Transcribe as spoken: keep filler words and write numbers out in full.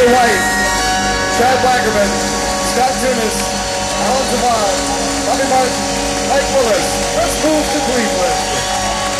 Taylor White, Chad Wackerman, Scott Tunis, Alan Zavon, Bobby Martin, Mike Willis. Let's move to Cleveland.